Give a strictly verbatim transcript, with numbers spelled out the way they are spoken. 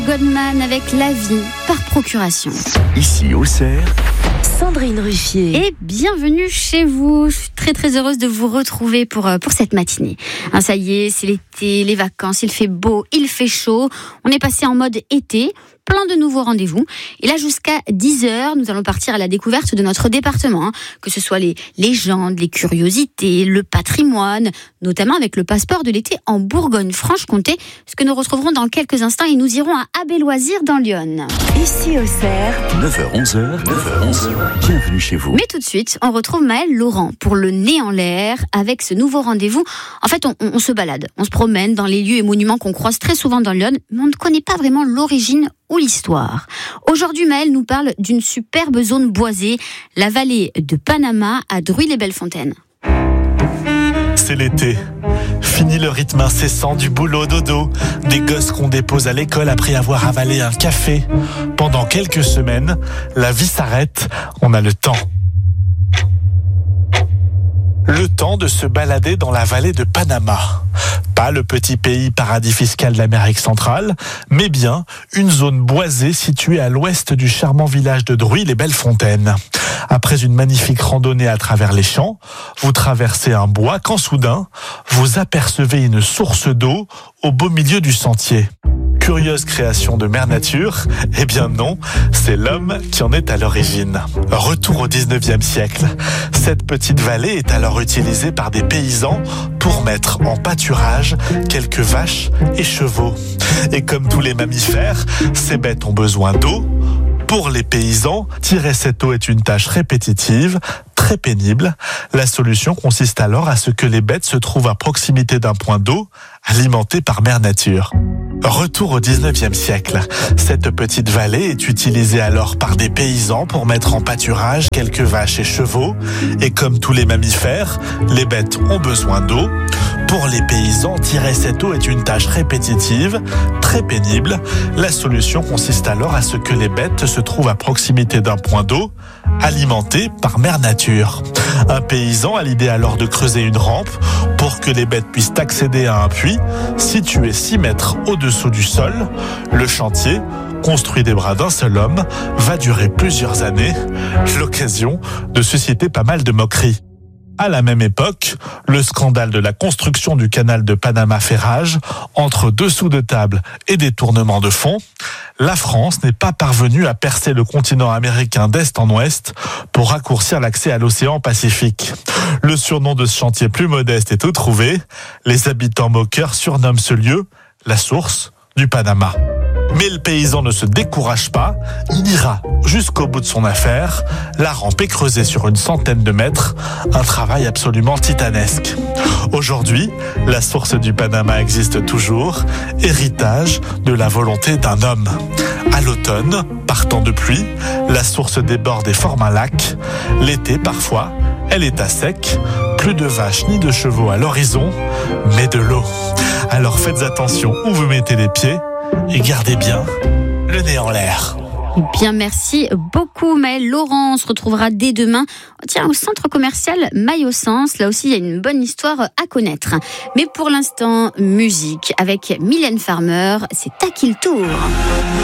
Goldman avec La vie par procuration. Ici Auxerre, Sandrine Ruffier. Et bienvenue chez vous. Je suis très très heureuse de vous retrouver pour, pour cette matinée. Hein, ça y est, c'est l'été, les vacances, il fait beau, il fait chaud. On est passé en mode été. Plein de nouveaux rendez-vous. Et là, jusqu'à dix heures, nous allons partir à la découverte de notre département. Hein, que ce soit les légendes, les curiosités, le patrimoine, notamment avec le passeport de l'été en Bourgogne-Franche-Comté, ce que nous retrouverons dans quelques instants. Et nous irons à Abbé Loisirs dans l'Yonne. Ici Auxerre, neuf heures onze, neuf heures onze, bienvenue chez vous. Mais tout de suite, on retrouve Maëlle Laurent pour le nez en l'air avec ce nouveau rendez-vous. En fait, on, on, on se balade, on se promène dans les lieux et monuments qu'on croise très souvent dans l'Yonne, mais on ne connaît pas vraiment l'origine ou l'histoire. Aujourd'hui, Maëlle nous parle d'une superbe zone boisée, la vallée de Panama à Druy-les-Belles-Fontaines. C'est l'été. Fini le rythme incessant du boulot dodo, des gosses qu'on dépose à l'école après avoir avalé un café. Pendant quelques semaines, la vie s'arrête, on a le temps. Le temps de se balader dans la vallée de Panama. Pas le petit pays paradis fiscal d'Amérique centrale, mais bien une zone boisée située à l'ouest du charmant village de Druy-les-Belles-Fontaines. Après une magnifique randonnée à travers les champs, vous traversez un bois quand soudain, vous apercevez une source d'eau au beau milieu du sentier. Curieuse création de Mère Nature? Eh bien non, c'est l'homme qui en est à l'origine. Retour au dix-neuvième siècle. Cette petite vallée est alors utilisée par des paysans pour mettre en pâturage quelques vaches et chevaux. Et comme tous les mammifères, ces bêtes ont besoin d'eau. Pour les paysans, tirer cette eau est une tâche répétitive, très pénible. La solution consiste alors à ce que les bêtes se trouvent à proximité d'un point d'eau, alimenté par Mère Nature. Retour au dix-neuvième siècle. Cette petite vallée est utilisée alors par des paysans pour mettre en pâturage quelques vaches et chevaux. Et comme tous les mammifères, les bêtes ont besoin d'eau. Pour les paysans, tirer cette eau est une tâche répétitive, très pénible. La solution consiste alors à ce que les bêtes se trouvent à proximité d'un point d'eau, alimenté par Mère Nature. Un paysan a l'idée alors de creuser une rampe pour que les bêtes puissent accéder à un puits situé six mètres au-dessous du sol. Le chantier, construit des bras d'un seul homme, va durer plusieurs années, l'occasion de susciter pas mal de moqueries. À la même époque, le scandale de la construction du canal de Panama fait rage. Entre dessous de table et détournement de fonds, la France n'est pas parvenue à percer le continent américain d'est en ouest pour raccourcir l'accès à l'océan Pacifique. Le surnom de ce chantier plus modeste est tout trouvé. Les habitants moqueurs surnomment ce lieu la source du Panama. Mais le paysan ne se décourage pas, il ira jusqu'au bout de son affaire. La rampe est creusée sur une centaine de mètres, un travail absolument titanesque. Aujourd'hui, la source du Panama existe toujours, héritage de la volonté d'un homme. À l'automne, par temps de pluie, la source déborde et forme un lac. L'été, parfois, elle est à sec, plus de vaches ni de chevaux à l'horizon, mais de l'eau. Alors faites attention où vous mettez les pieds, et gardez bien le nez en l'air. Bien, merci beaucoup Maëlle Laurent. On se retrouvera dès demain tiens, au centre commercial Maillot-Sens. Là aussi, il y a une bonne histoire à connaître. Mais pour l'instant, musique avec Mylène Farmer. C'est à qui le tour?